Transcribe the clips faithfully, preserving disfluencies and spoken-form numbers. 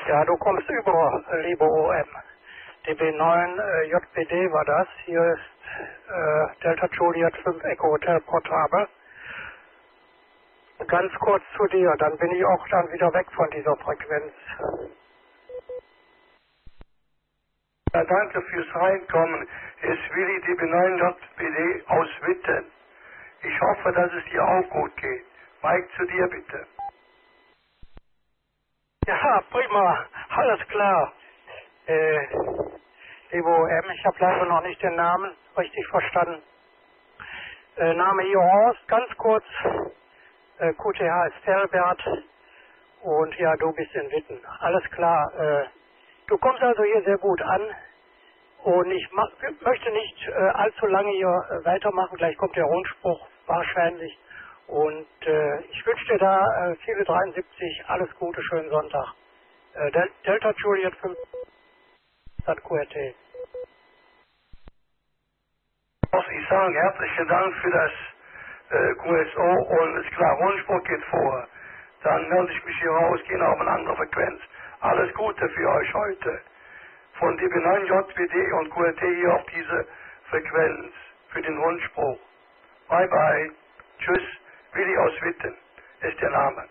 Ja, du kommst über, liebe O M. D B neun äh, J B D war das. Hier ist äh, Delta Juliet fünf Echo Hotel Portable. Ganz kurz zu dir, dann bin ich auch dann wieder weg von dieser Frequenz. Ja, danke fürs Reinkommen. Es ist Willi D B neun J B D aus Witten. Ich hoffe, dass es dir auch gut geht. Mike, zu dir bitte. Ja, prima, alles klar. Äh, liebe O M, ich habe leider noch nicht den Namen richtig verstanden. Äh, Name hier Horst, ganz kurz. Äh, Q T H ist Felbert. Und ja, du bist in Witten. Alles klar. Äh, du kommst also hier sehr gut an. Und ich mach, möchte nicht äh, allzu lange hier äh, weitermachen. Gleich kommt der Rundspruch wahrscheinlich. Und äh, ich wünsche dir da äh, viele dreiundsiebzig, alles Gute, schönen Sonntag. Äh, Del Delta Juliet fünf, Stadt Q R T. Ich sage herzlichen Dank für das äh, Q S O und ist klar, Rundspruch geht vor. Dann melde ich mich hier raus, gehe auf eine andere Frequenz. Alles Gute für euch heute. Von D B neun J B D und Q R T hier auf diese Frequenz für den Rundspruch. Bye bye. Tschüss. Willi aus Witten ist der Name.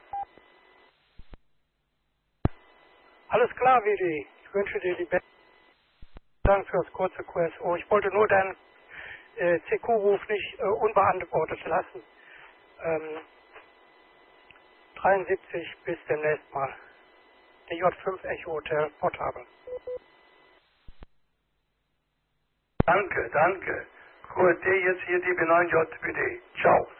Alles klar, Willi. Ich wünsche dir die besten Dank für das kurze Q S O. Ich wollte nur deinen äh, C Q-Ruf nicht äh, unbeantwortet lassen. Ähm, dreiundsiebzig, bis demnächst mal. D J fünf Echo Hotel Portable. Danke, danke. Q R T jetzt hier D B neun J B D. Ciao.